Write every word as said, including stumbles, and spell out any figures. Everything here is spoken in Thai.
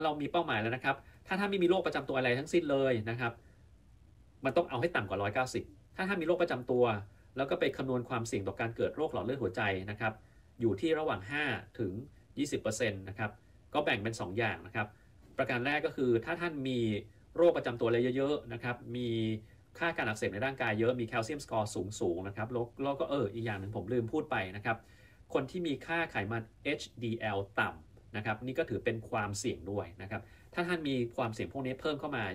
เรามีเป้าหมายแล้วนะครับถ้าท่านไม่มีโรคประจำตัวอะไรทั้งสิ้นเลยนะครับมันต้องเอาให้ต่ำกว่าหนึ่งร้อยเก้าสิบถ้าท่านมีโรคประจำตัวแล้วก็ไปคำนวณความเสี่ยงต่อการเกิดโรคหลอดเลือดหัวใจนะครับอยู่ที่ระหว่างห้าถึงยี่สิบเปอร์เซ็นต์นะครับก็แบ่งเป็นสองอย่างนะครับประการแรกก็คือถ้าท่านมีโรคประจำตัวอะไรเยอะๆนะครับมีค่าการอักเสบในร่างกายเยอะมีแคลเซียมสกอร์สูงๆนะครับแล้วก็เอออีกอย่างหนึ่งผมลืมพูดไปนะครับคนที่มีค่าไขมัน เอช ดี แอล ต่ำนะครับนี่ก็ถือเป็นความเสี่ยงด้วยนะครับถ้าท่านมีความเสี่ยงพวกนี้เพิ่มเข้ามา